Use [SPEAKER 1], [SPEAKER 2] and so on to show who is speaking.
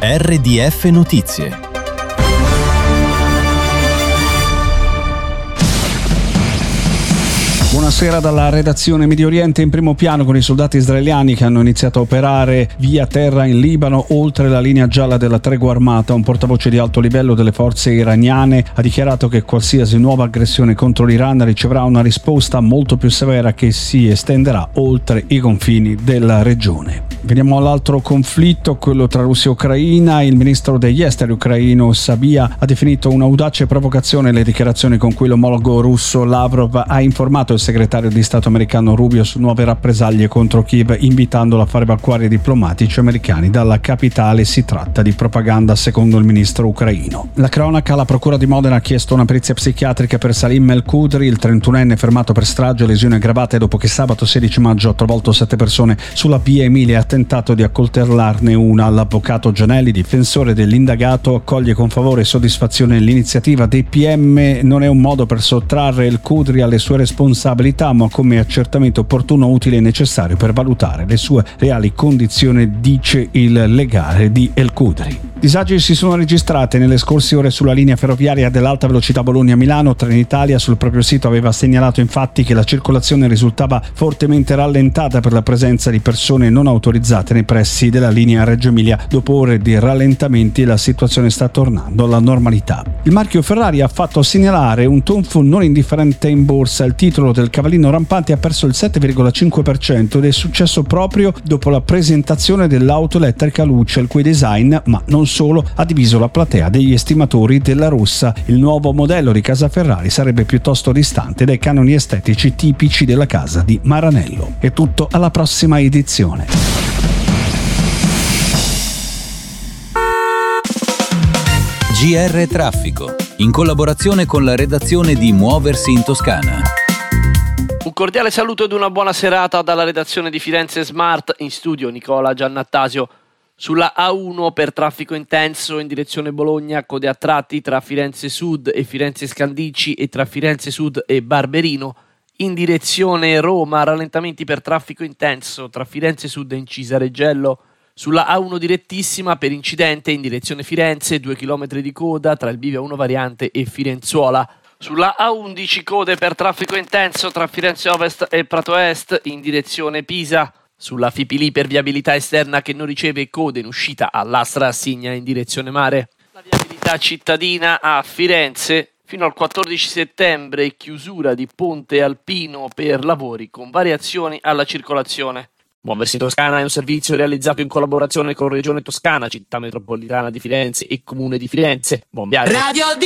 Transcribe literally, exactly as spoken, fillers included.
[SPEAKER 1] R D F Notizie.
[SPEAKER 2] Buonasera dalla redazione. Medio Oriente in primo piano con i soldati israeliani che hanno iniziato a operare via terra in Libano oltre la linea gialla della tregua armata. Un portavoce di alto livello delle forze iraniane ha dichiarato che qualsiasi nuova aggressione contro l'Iran riceverà una risposta molto più severa che si estenderà oltre i confini della regione. Veniamo all'altro conflitto, quello tra Russia e Ucraina. Il ministro degli esteri ucraino Sabia ha definito un'audace provocazione le dichiarazioni con cui l'omologo russo Lavrov ha informato il segretario di Stato americano Rubio su nuove rappresaglie contro Kiev, invitandolo a far evacuare i diplomatici americani dalla capitale. Si tratta di propaganda, secondo il ministro ucraino. La cronaca: la procura di Modena ha chiesto una perizia psichiatrica per Salim El-Qudri, il trentunenne fermato per strage e lesioni aggravate dopo che sabato sedici maggio ha travolto sette persone sulla via Emilia e ha tentato di accoltellarne una. L'avvocato Gianelli, difensore dell'indagato, accoglie con favore e soddisfazione l'iniziativa dei P M. Non è un modo per sottrarre El-Qudri alle sue responsabilità, ma come accertamento opportuno, utile e necessario per valutare le sue reali condizioni, dice il legale di El-Qudri. Disagi si sono registrati nelle scorse ore sulla linea ferroviaria dell'alta velocità Bologna-Milano. Trenitalia sul proprio sito aveva segnalato infatti che la circolazione risultava fortemente rallentata per la presenza di persone non autorizzate nei pressi della linea Reggio Emilia. Dopo ore di rallentamenti la situazione sta tornando alla normalità. Il marchio Ferrari ha fatto segnalare un tonfo non indifferente in borsa. Il titolo del cavallino rampante ha perso il sette virgola cinque per cento ed è successo proprio dopo la presentazione dell'auto elettrica luce, il cui design, ma non solo, ha diviso la platea degli estimatori della rossa. Il nuovo modello di casa Ferrari sarebbe piuttosto distante dai canoni estetici tipici della casa di Maranello. È tutto, alla prossima edizione.
[SPEAKER 1] G R Traffico, in collaborazione con la redazione di Muoversi in Toscana.
[SPEAKER 3] Un cordiale saluto ed una buona serata dalla redazione di Firenze Smart. In studio Nicola Giannattasio. Sulla A uno per traffico intenso in direzione Bologna, code a tratti tra Firenze Sud e Firenze Scandicci e tra Firenze Sud e Barberino. In direzione Roma, rallentamenti per traffico intenso tra Firenze Sud e Incisa Reggello. Sulla A uno direttissima per incidente in direzione Firenze, due chilometri di coda tra il Bivio uno variante e Firenzuola. Sulla A undici code per traffico intenso tra Firenze Ovest e Prato Est in direzione Pisa. Sulla Fipili per viabilità esterna che non riceve code in uscita all'Astra Assigna in direzione mare. La viabilità cittadina a Firenze fino al quattordici settembre, chiusura di Ponte Alpino per lavori con variazioni alla circolazione. Muoversi in Toscana è un servizio realizzato in collaborazione con Regione Toscana, Città Metropolitana di Firenze e Comune di Firenze. Buon viaggio! Radio